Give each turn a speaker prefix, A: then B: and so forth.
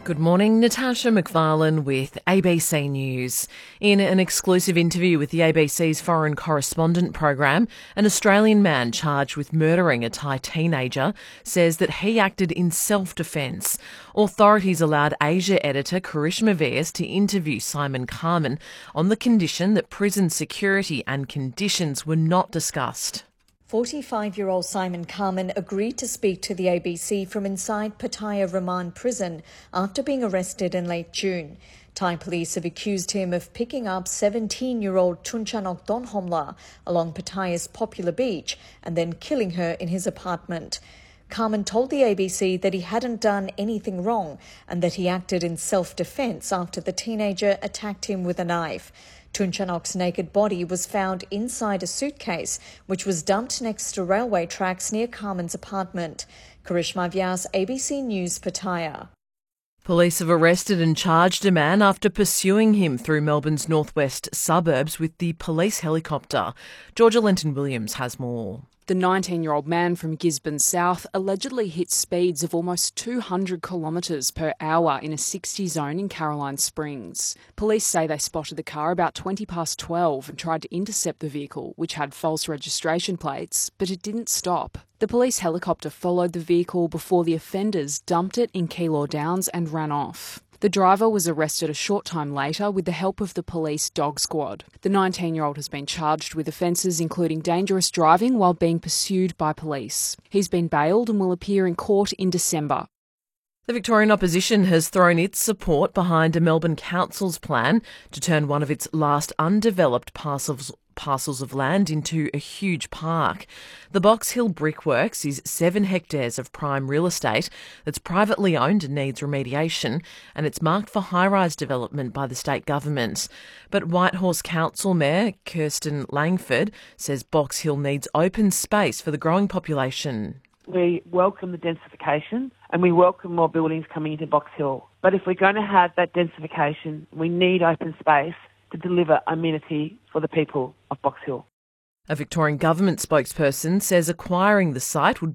A: Good morning, Natasha McFarlane with ABC News. In an exclusive interview with the ABC's Foreign Correspondent program, an Australian man charged with murdering a Thai teenager says that he acted in self-defence. Authorities allowed Asia editor Karishma Vyas to interview Simon Carman on the condition that prison security and conditions were not discussed.
B: 45-year-old Simon Carman agreed to speak to the ABC from inside Pattaya Remand prison after being arrested in late June. Thai police have accused him of picking up 17-year-old Tunchanok Donhomla along Pattaya's popular beach and then killing her in his apartment. Carman told the ABC that he hadn't done anything wrong and that he acted in self-defence after the teenager attacked him with a knife. Tunchanok's naked body was found inside a suitcase, which was dumped next to railway tracks near Carman's apartment. Karishma Vyas, ABC News, Pattaya.
A: Police have arrested and charged a man after pursuing him through Melbourne's northwest suburbs with the police helicopter. Georgia Lenton-Williams has more.
C: The 19-year-old man from Gisborne South allegedly hit speeds of almost 200 kilometres per hour in a 60 zone in Caroline Springs. Police say they spotted the car about 20 past 12 and tried to intercept the vehicle, which had false registration plates, but it didn't stop. The police helicopter followed the vehicle before the offenders dumped it in Keilor Downs and ran off. The driver was arrested a short time later with the help of the police dog squad. The 19-year-old has been charged with offences including dangerous driving while being pursued by police. He's been bailed and will appear in court in December.
A: The Victorian opposition has thrown its support behind a Melbourne council's plan to turn one of its last undeveloped parcels of land into a huge park. The Box Hill Brickworks is 7 hectares of prime real estate that's privately owned and needs remediation, and it's marked for high-rise development by the state government. But Whitehorse Council Mayor Kirsten Langford says Box Hill needs open space for the growing population.
D: We welcome the densification and we welcome more buildings coming into Box Hill. But if we're going to have that densification, we need open space to deliver amenity for the people of Box Hill.
A: A Victorian government spokesperson says acquiring the site would